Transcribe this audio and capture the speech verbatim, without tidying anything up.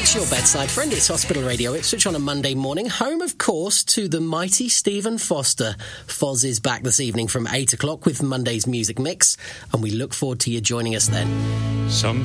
It's your bedside friend. It's Hospital Radio Ipswich on a Monday morning. Home, of course, to the mighty Stephen Foster. Foz is back this evening from eight o'clock with Monday's Music Mix, and we look forward to you joining us then. Some